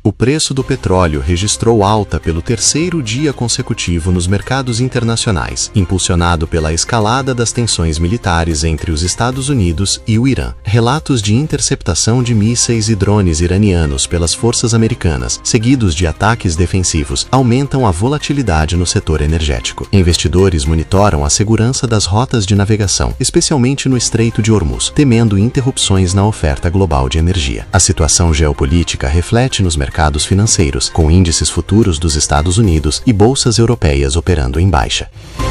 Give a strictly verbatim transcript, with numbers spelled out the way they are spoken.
O preço do petróleo registrou alta pelo terceiro dia consecutivo nos mercados internacionais, impulsionado pela escalada das tensões militares entre os Estados Unidos e o Irã. Relatos de interceptação de mísseis e drones iranianos pelas forças americanas, seguidos de ataques defensivos, aumentam a volatilidade no setor energético. Investidores monitoram a segurança das rotas de navegação, especialmente no Estreito de Hormuz, temendo interrupções na oferta global de energia. A situação geopolítica reflete nos mercados mercados financeiros, com índices futuros dos Estados Unidos e bolsas europeias operando em baixa.